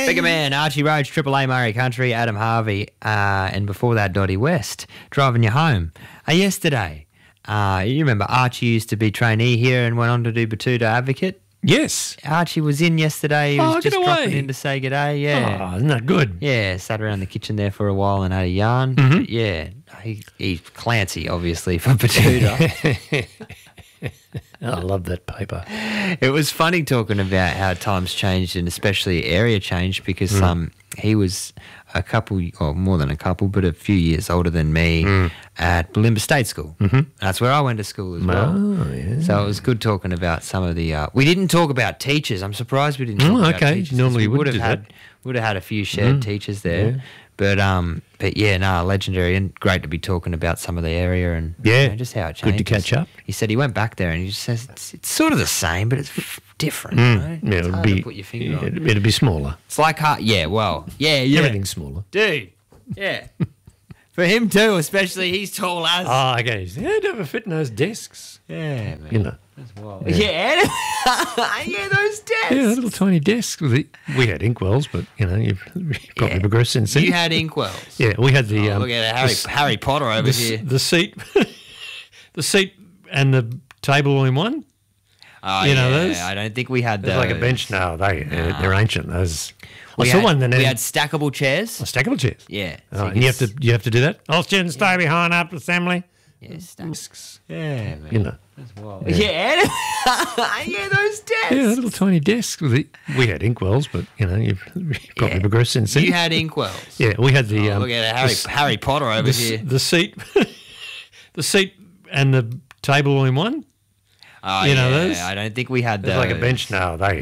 Bigger Man, Archie Roach, Triple A Murray Country, Adam Harvey, and before that, Dottie West, Driving You Home. Yesterday, you remember Archie used to be trainee here and went on to do Batuta Advocate? Yes. Archie was in yesterday. He was just dropping in to say g'day. Yeah. Oh, isn't that good? Yeah, sat around the kitchen there for a while and had a yarn. Mm-hmm. Yeah, he's Clancy, obviously, for Batuta. I love that paper. It was funny talking about how times changed and especially area changed because he was a couple, or more than a couple, but a few years older than me at Bulimba State School. Mm-hmm. That's where I went to school as well. Oh, yeah. So it was good talking about some of the... we didn't talk about teachers. I'm surprised we didn't talk about teachers. Normally we would have had a few shared teachers there. Yeah. But yeah, no, legendary and great to be talking about some of the area and just how it changed. Good to catch up. He said he went back there and he just says it's sort of the same, but it's different. Right? Yeah, it's hard to put your finger on. It'd be smaller. It's like Everything's smaller, dude. Yeah, for him too, especially he's tall as. Oh, okay. Yeah, never fit in those desks. Yeah, man. You know. That's wild. Yeah, those desks. Yeah, little tiny desks. We had inkwells, but you've probably progressed since then. You had inkwells. Yeah, we had the. Look at Harry Potter over here. The seat, the seat, and the table all in one. Oh, those. I don't think we had those. It's like a bench now. They're ancient. Those. We had stackable chairs. Stackable chairs. Yeah. So and you have to do that. All students stay behind after assembly. Yeah, desks. Yeah, man. You know. That's wild. Yeah, those desks. Yeah, little tiny desks. We had inkwells, but you've probably progressed since then. You had inkwells. Yeah, we had the. Look at Harry Potter over here. The seat, the seat, and the table all in one. Oh, those. I don't think we had those. It's like a bench now.